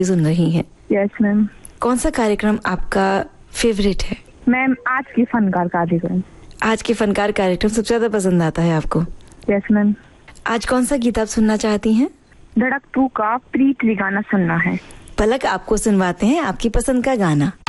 सुन रही हैं। Yes ma'am. कौन सा कार्यक्रम आपका फेवरेट है? मैम आज की फनकार कार्यक्रम। आज के फनकार कार्यक्रम सबसे ज्यादा पसंद आता है आपको? Yes ma'am. आज कौन सा गीत आप सुनना चाहती हैं? धड़क 2 का प्रीत गाना सुनना है। पलक आपको सुनवाते हैं आपकी पसंद का गाना।